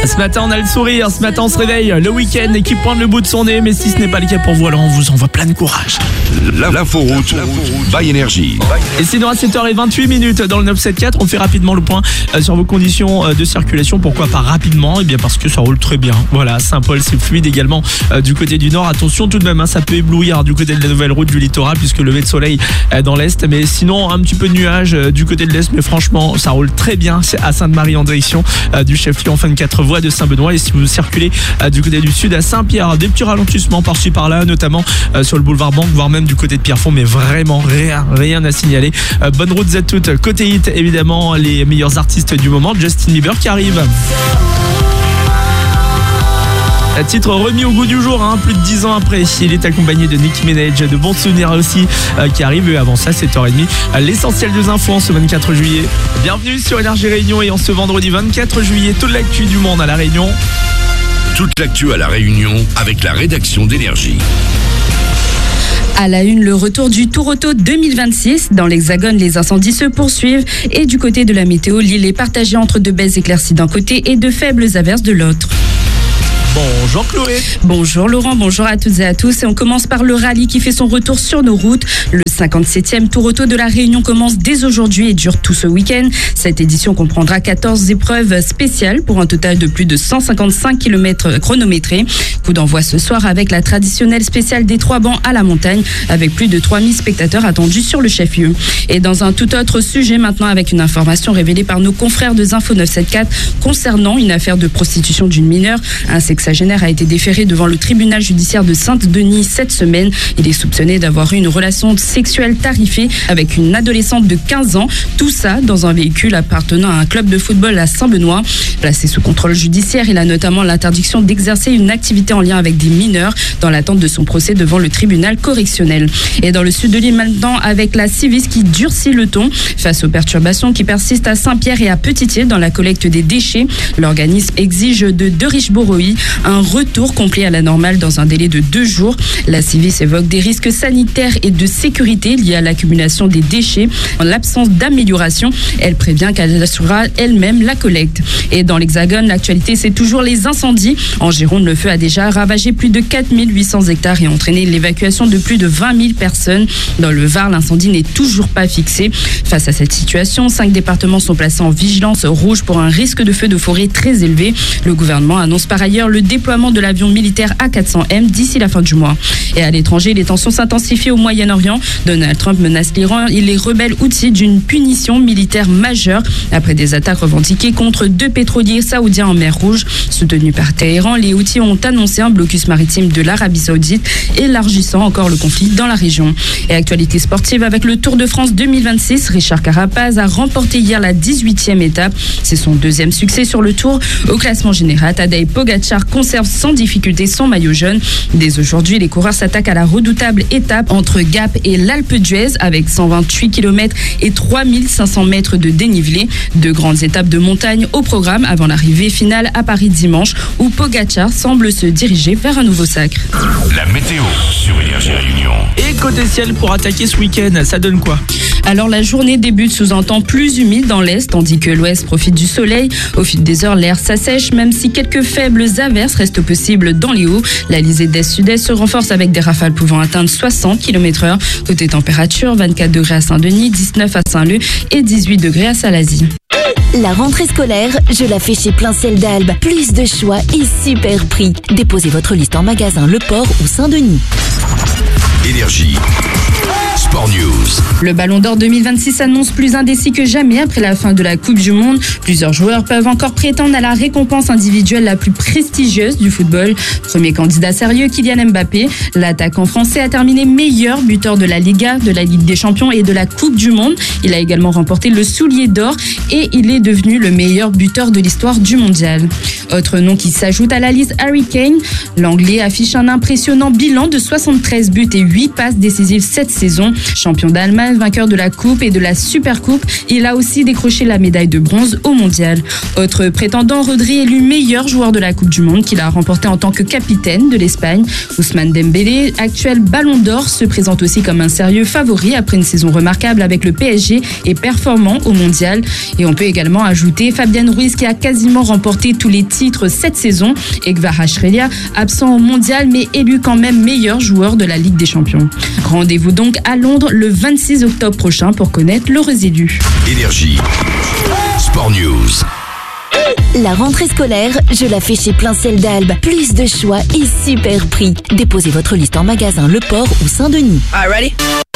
Ce matin, on a le sourire, ce matin, on se réveille, le week-end et qui pointe le bout de son nez. Mais si ce n'est pas le cas pour vous, alors on vous envoie plein de courage. L'inforoute by Énergie. Et sinon, à 7h28 dans le 974, on fait rapidement le point sur vos conditions de circulation. Pourquoi pas rapidement? Eh bien parce que ça roule très bien. Voilà, Saint-Paul, c'est fluide également du côté du nord. Attention tout de même, ça peut éblouir du côté de la nouvelle route du littoral puisque lever de soleil dans l'est. Mais sinon, un petit peu de nuages du côté de l'est. Mais franchement, ça roule très bien. C'est à Sainte-Marie en direction du chef-lieu en fin de 4 voies de Saint-Benoît. Et si vous circulez du côté du sud à Saint-Pierre, des petits ralentissements par-ci par-là, notamment sur le boulevard Banque, voire même du côté de Pierrefonds, mais vraiment rien à signaler. Bonne route à toutes. Côté hit, évidemment, les meilleurs artistes du moment, Justin Bieber qui arrive. Titre remis au goût du jour, plus de 10 ans après. Il est accompagné de Nicki Minaj, de bons souvenirs aussi qui arrivent. Et avant ça, 7h30, l'essentiel des infos en ce 24 juillet. Bienvenue sur Énergie Réunion et en ce vendredi 24 juillet, toute l'actu du monde à La Réunion. Toute l'actu à La Réunion avec la rédaction d'Énergie. À la une, le retour du Tour Auto 2026. Dans l'Hexagone, les incendies se poursuivent. Et du côté de la météo, l'île est partagée entre de belles éclaircies d'un côté et de faibles averses de l'autre. Bonjour Chloé. Bonjour Laurent, bonjour à toutes et à tous. Et on commence par le rallye qui fait son retour sur nos routes. Le 57e Tour Auto de la Réunion commence dès aujourd'hui et dure tout ce week-end. Cette édition comprendra 14 épreuves spéciales pour un total de plus de 155 km chronométrés. Coup d'envoi ce soir avec la traditionnelle spéciale des 3 bancs à la montagne avec plus de 3000 spectateurs attendus sur le chef-lieu. Et dans un tout autre sujet maintenant avec une information révélée par nos confrères de Zinfo 974 concernant une affaire de prostitution d'une mineure. Un sexagénaire a été déféré devant le tribunal judiciaire de Saint-Denis cette semaine. Il est soupçonné d'avoir eu une relation sexuelle tarifée avec une adolescente de 15 ans. Tout ça dans un véhicule appartenant à un club de football à Saint-Benoît. Placé sous contrôle judiciaire, il a notamment l'interdiction d'exercer une activité en lien avec des mineurs dans l'attente de son procès devant le tribunal correctionnel. Et dans le sud de l'île maintenant avec la Civis qui durcit le ton face aux perturbations qui persistent à Saint-Pierre et à Petite-Île dans la collecte des déchets. L'organisme exige de Richborough un retour complet à la normale dans un délai de 2 jours. La Civis évoque des risques sanitaires et de sécurité liés à l'accumulation des déchets. En l'absence d'amélioration, elle prévient qu'elle assurera elle-même la collecte. Et dans l'Hexagone, l'actualité, c'est toujours les incendies. En Gironde, le feu a déjà ravagé plus de 4800 hectares et entraîné l'évacuation de plus de 20 000 personnes. Dans le Var, l'incendie n'est toujours pas fixé. Face à cette situation, 5 départements sont placés en vigilance rouge pour un risque de feu de forêt très élevé. Le gouvernement annonce par ailleurs le déploiement de l'avion militaire A400M d'ici la fin du mois. Et à l'étranger, les tensions s'intensifient au Moyen-Orient. Donald Trump menace l'Iran et les rebelles houthis d'une punition militaire majeure après des attaques revendiquées contre 2 pétroliers saoudiens en mer Rouge. Soutenus par Téhéran, les houthis ont annoncé un blocus maritime de l'Arabie Saoudite, élargissant encore le conflit dans la région. Et actualité sportive avec le Tour de France 2026, Richard Carapaz a remporté hier la 18e étape. C'est son 2e succès sur le Tour. Au classement général, Tadej Pogacar conserve sans difficulté son maillot jaune. Dès aujourd'hui, les coureurs s'attaquent à la redoutable étape entre Gap et l'Alpe d'Huez avec 128 km et 3500 mètres de dénivelé. 2 grandes étapes de montagne au programme avant l'arrivée finale à Paris dimanche où Pogacar semble se diriger vers un nouveau sacre. La météo sur Énergie Réunion. Et côté ciel pour attaquer ce week-end, ça donne quoi? Alors la journée débute sous un temps plus humide dans l'est, tandis que l'ouest profite du soleil. Au fil des heures, l'air s'assèche, même si quelques faibles averses restent possibles dans les hauts. La lisée d'est-sud-est se renforce avec des rafales pouvant atteindre 60 km/h. Côté température, 24 degrés à Saint-Denis, 19 à Saint-Leu et 18 degrés à Salazie. La rentrée scolaire, je la fais chez Plein Ciel d'Albe. Plus de choix et super prix. Déposez votre liste en magasin Le Port ou Saint-Denis. Énergie. Sport News. Le Ballon d'Or 2026 s'annonce plus indécis que jamais après la fin de la Coupe du Monde. Plusieurs joueurs peuvent encore prétendre à la récompense individuelle la plus prestigieuse du football. Premier candidat sérieux, Kylian Mbappé. L'attaquant français a terminé meilleur buteur de la Liga, de la Ligue des Champions et de la Coupe du Monde. Il a également remporté le Soulier d'Or et il est devenu le meilleur buteur de l'histoire du mondial. Autre nom qui s'ajoute à la liste, Harry Kane. L'Anglais affiche un impressionnant bilan de 73 buts et 8 passes décisives cette saison. Champion d'Allemagne, vainqueur de la Coupe et de la Supercoupe, il a aussi décroché la médaille de bronze au mondial. Autre prétendant, Rodri élu meilleur joueur de la Coupe du Monde qu'il a remporté en tant que capitaine de l'Espagne. Ousmane Dembélé, actuel Ballon d'Or, se présente aussi comme un sérieux favori après une saison remarquable avec le PSG et performant au mondial. Et on peut également ajouter Fabian Ruiz qui a quasiment remporté tous les titres cette saison et Kvaratskhelia, absent au mondial mais élu quand même meilleur joueur de la Ligue des Champions. Rendez-vous donc à Londres le 26 octobre prochain pour connaître l'heureux élu. Énergie. Sport News. La rentrée scolaire, je la fais chez Plein Ciel d'Albe. Plus de choix et super prix. Déposez votre liste en magasin Le Port ou Saint-Denis. All right, ready?